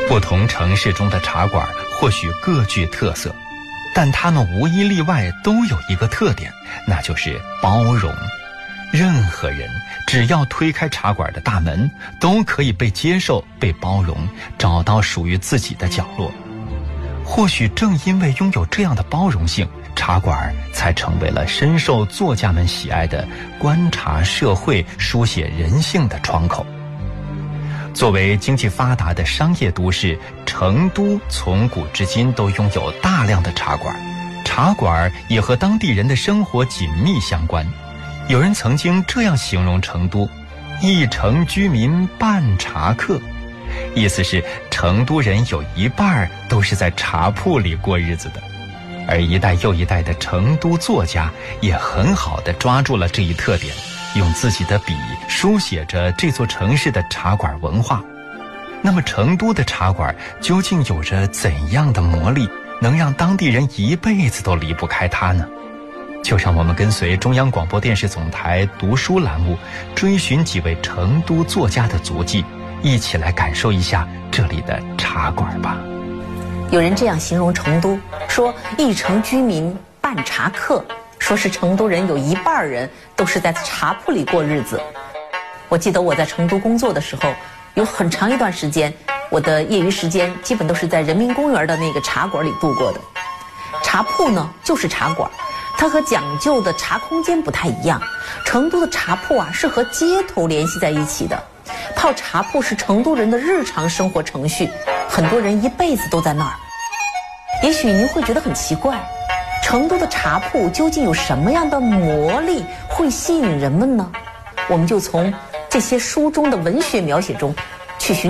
不同城市中的茶馆或许各具特色，但它们无一例外都有一个特点，那就是包容。任何人只要推开茶馆的大门，都可以被接受、被包容，找到属于自己的角落。或许正因为拥有这样的包容性，茶馆才成为了深受作家们喜爱的观察社会、书写人性的窗口。作为经济发达的商业都市，成都从古至今都拥有大量的茶馆，茶馆也和当地人的生活紧密相关。有人曾经这样形容成都：一城居民半茶客，意思是成都人有一半都是在茶铺里过日子的。而一代又一代的成都作家也很好地抓住了这一特点，用自己的笔书写着这座城市的茶馆文化。那么成都的茶馆究竟有着怎样的魔力，能让当地人一辈子都离不开它呢？就让我们跟随中央广播电视总台读书栏目，追寻几位成都作家的足迹，一起来感受一下这里的茶馆吧。 有人这样形容成都，说一城居民半茶客，说是成都人有一半人都是在茶铺里过日子。我记得我在成都工作的时候，有很长一段时间，我的业余时间基本都是在人民公园的那个茶馆里度过的。茶铺呢，就是茶馆，它和讲究的茶空间不太一样。成都的茶铺啊，是和街头联系在一起的。泡茶铺是成都人的日常生活程序，很多人一辈子都在那儿。也许您会觉得很奇怪，成都的茶铺究竟有什么样的魔力会吸引人们呢？我们就从这些书中的文学描写中去寻